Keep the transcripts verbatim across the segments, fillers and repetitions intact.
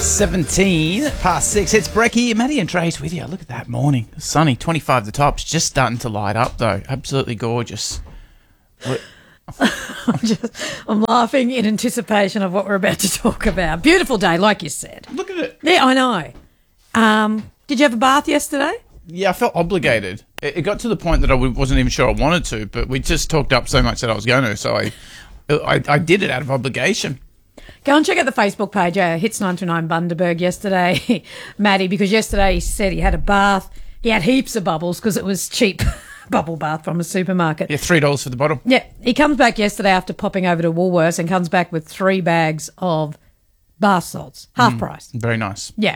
seventeen past six. It's Brecky, Maddie and Trace with you. Look at that morning. Sunny, twenty-five the tops. Just starting to light up though. Absolutely gorgeous. What? I'm, just, I'm laughing in anticipation of what we're about to talk about. Beautiful day, like you said. Look at it. Yeah, I know. Um, did you have a bath yesterday? Yeah, I felt obligated. It, it got to the point that I w- wasn't even sure I wanted to, but we just talked up so much that I was going to, so I, I, I did it out of obligation. Go and check out the Facebook page, uh, Hits nine two nine Bundaberg yesterday, Maddie, because yesterday he said he had a bath. He had heaps of bubbles because it was cheap bubble bath from a supermarket. Yeah, three dollars for the bottle. Yeah, he comes back yesterday after popping over to Woolworths and comes back with three bags of bath salts, half mm, price. Very nice. Yeah.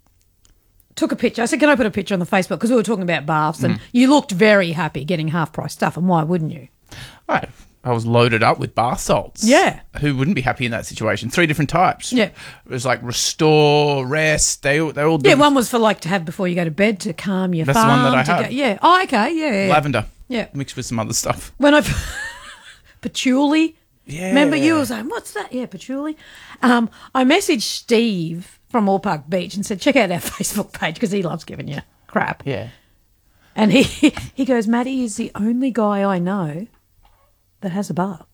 Took a picture. I said, can I put a picture on the Facebook? Because we were talking about baths and mm. you looked very happy getting half price stuff, and why wouldn't you? I, I was loaded up with bath salts. Yeah. Who wouldn't be happy in that situation? Three different types. Yeah. It was like restore, rest. They, they all Yeah, one was for like to have before you go to bed to calm your That's farm. the one that I to had. Go, yeah. Oh, okay. Yeah, yeah. Lavender. Yeah. Mixed with some other stuff. When I... patchouli. Yeah. Remember you were saying, what's that? Yeah, patchouli. Um, I messaged Steve from All Park Beach and said, check out our Facebook page because he loves giving you crap. Yeah. And he, he goes, Maddie is the only guy I know that has a bath.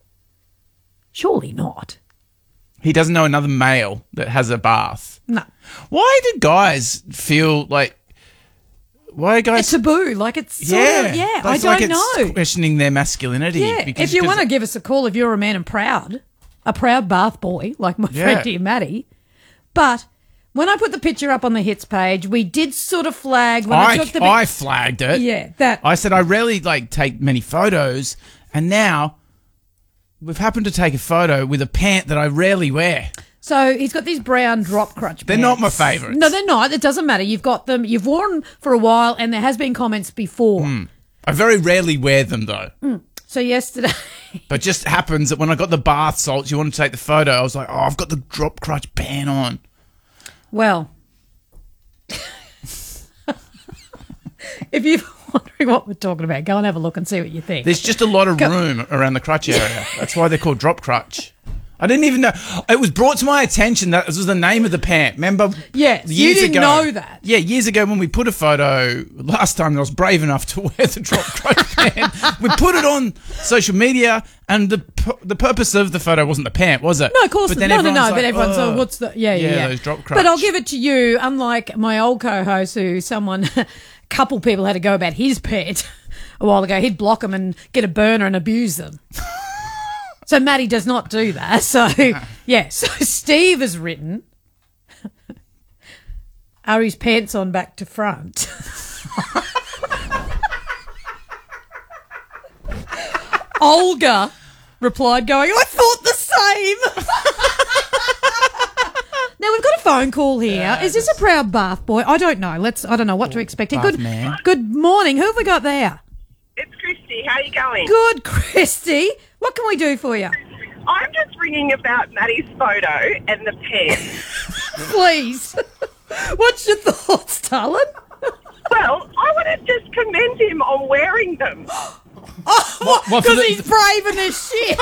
Surely not. He doesn't know another male that has a bath. No. Why do guys feel like... Why are guys... It's taboo. Like it's sort yeah. of, yeah, It's I like don't it's know. questioning their masculinity. Yeah. Because, if you because want to give us a call, if you're a man and proud, a proud bath boy, like my Yeah. friend dear Maddie. But when I put the picture up on the hits page, we did sort of flag when I, I, took the I flagged it. Yeah, that. I said I rarely like take many photos, and now we've happened to take a photo with a pant that I rarely wear. So he's got these brown drop crutch They're pants. not my favourites. No, they're not. It doesn't matter. You've got them. You've worn them for a while, and there has been comments before. Mm. I very rarely wear them though. Mm. So yesterday... But it just happens that when I got the bath salts, you wanted to take the photo, I was like, oh, I've got the drop crutch pant on. Well, if you're wondering what we're talking about, go and have a look and see what you think. There's just a lot of go- room around the crutch area. That's why they're called drop crutch. I didn't even know. It was brought to my attention that this was the name of the pant. Remember? Yes, years you didn't ago, know that. Yeah, years ago when we put a photo, last time I was brave enough to wear the drop crutch pant, we put it on social media, and the the purpose of the photo wasn't the pant, was it? No, of course but not. No, no, no. Like, but everyone's oh, like, what's the... Yeah, yeah, yeah. yeah. those drop crutch. But I'll give it to you, unlike my old co-host who someone... a couple people had to go about his pet a while ago. He'd block them and get a burner and abuse them. So Maddie does not do that. So, yeah. So Steve has written, are his pants on back to front? Olga replied going, I thought the same. Now, we've got a phone call here. Yeah, Is this a proud bath boy? I don't know. Let's. I don't know what to expect. Bath Good, man. good morning. Who have we got there? It's Christy. How are you going? Good, Christy. What can we do for you? I'm just ringing about Maddie's photo and the pants. Please. What's your thoughts, darling? Well, I want to just commend him on wearing them. Oh, what for because the- he's brave as shit.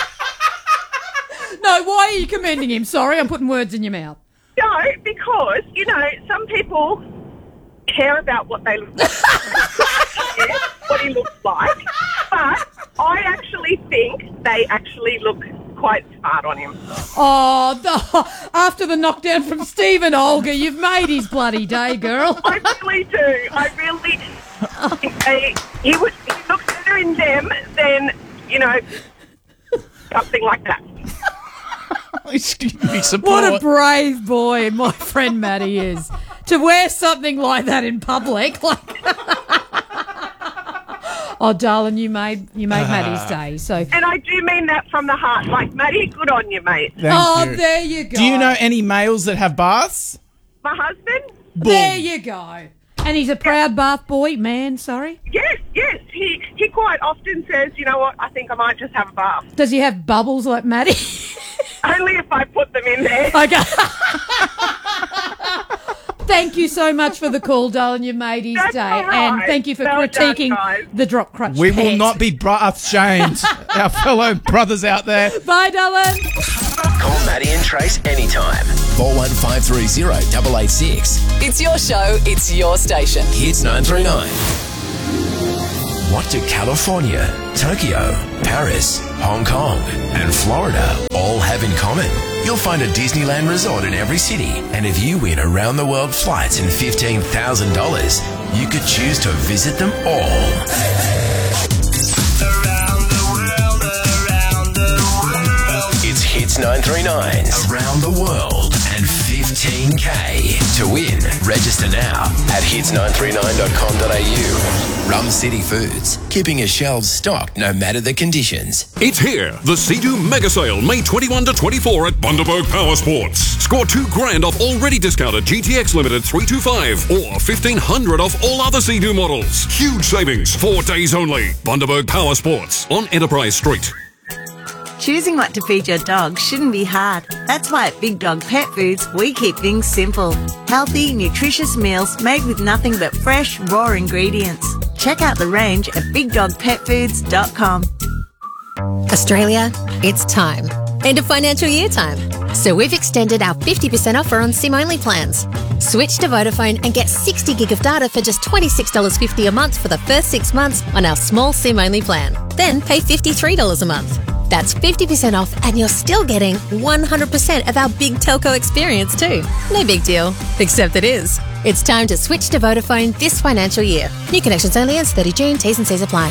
No, why are you commending him? Sorry, I'm putting words in your mouth. No, because, you know, some people care about what they look like, what he looks like, but I actually think they actually look quite smart on him. Oh, the, after the knockdown from Stephen Olga, you've made his bloody day, girl. I really do. I really think they, he, would, he looks better in them than, you know, something like that. Excuse me, support. What a brave boy my friend Maddie is. To wear something like that in public. Like oh, darling, you made you made Maddie's day. So, and I do mean that from the heart. Like, Maddie, good on you, mate. Thank oh, you. there you go. Do you know any males that have baths? My husband? There you go. And he's a proud bath boy, man, sorry. Yes, yes. He he quite often says, you know what, I think I might just have a bath. Does he have bubbles like Maddie? Only if I put them in there. Okay. Thank you so much for the call, darling. You made his That's day. all right. And thank you for Well critiquing done, guys. the drop crutch We will pants. not be bath shamed. Our fellow brothers out there. Bye, darling. Call Maddie and Trace anytime. four one five three zero eight eight six. It's your show, it's your station. Hits nine three nine. What do California, Tokyo, Paris, Hong Kong and Florida all have in common? You'll find a Disneyland resort in every city, and if you win around-the-world flights and fifteen thousand dollars, you could choose to visit them all. Around the world, around the world. It's Hits nine three nine's Around the World and fifteen K. To win, register now at hits nine three nine dot com dot a u. Rum City Foods, keeping your shelves stocked no matter the conditions. It's here, the Sea-Doo Mega Sale, May twenty-first to twenty-fourth at Bundaberg Power Sports. Score two grand off already discounted G T X Limited three twenty-five or fifteen hundred off all other Sea-Doo models. Huge savings, four days only. Bundaberg Power Sports on Enterprise Street. Choosing what to feed your dog shouldn't be hard. That's why at Big Dog Pet Foods, we keep things simple. Healthy, nutritious meals made with nothing but fresh, raw ingredients. Check out the range at big dog pet foods dot com. Australia, it's time. End of financial year time. So we've extended our fifty percent offer on SIM-only plans. Switch to Vodafone and get sixty gig of data for just twenty-six dollars fifty a month for the first six months on our small SIM-only plan. Then pay fifty-three dollars a month. That's fifty percent off and you're still getting one hundred percent of our big telco experience too. No big deal, except it is. It's time to switch to Vodafone this financial year. New connections only ends thirtieth of June, T's and C's apply.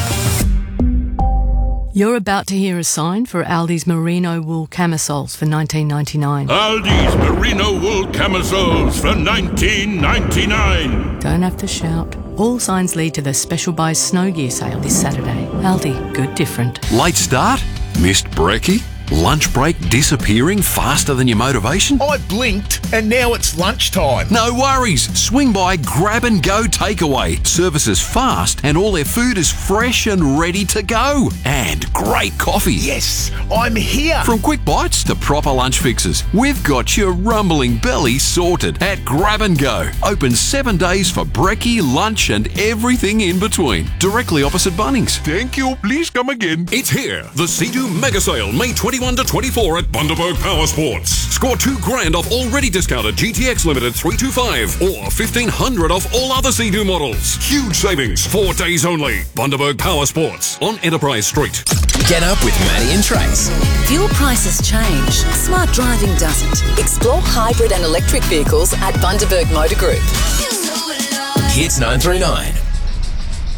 You're about to hear a sign for Aldi's Merino Wool Camisoles for nineteen ninety-nine. Aldi's Merino Wool Camisoles for nineteen ninety-nine. Don't have to shout. All signs lead to the Special Buys Snow Gear sale this Saturday. Aldi, good different. Late start? Missed brekkie? Lunch break disappearing faster than your motivation? I blinked and now it's lunchtime. No worries. Swing by Grab and Go Takeaway. Service is fast and all their food is fresh and ready to go. And great coffee. Yes, I'm here. From quick bites to proper lunch fixes, we've got your rumbling belly sorted at Grab and Go. Open seven days for brekkie, lunch and everything in between. Directly opposite Bunnings. Thank you. Please come again. It's here. The Sea-Doo Mega Sale, May twenty-first to twenty-fourth at Bundaberg Power Sports. Score two grand off already discounted G T X Limited three twenty-five or fifteen hundred off all other Sea-Doo models. Huge savings, four days only. Bundaberg Power Sports on Enterprise Street. Get up with Maddie and Trace. Fuel prices change. Smart driving doesn't. Explore hybrid and electric vehicles at Bundaberg Motor Group. Hits nine three nine.